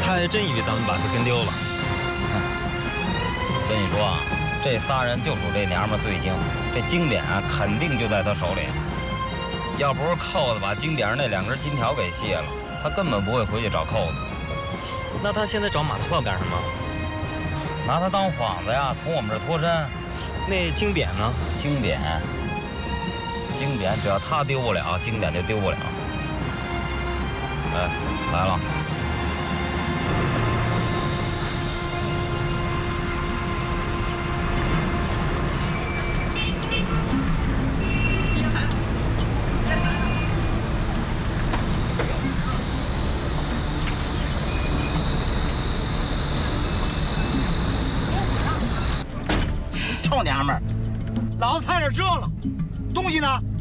他还真以为咱们把他跟丢了。 我跟你说啊，这仨人就属这娘们最精，这金匾啊肯定就在他手里。要不是扣子把金匾上那2根金条给卸了，他根本不会回去找扣子。 那他现在找马头炮干什么？ 拿他当幌子呀，从我们这儿脱身。 那金匾呢？ 金匾只要他丢不了，金匾就丢不了。哎，来了。 臭娘们儿，老子在这儿折了，东西呢？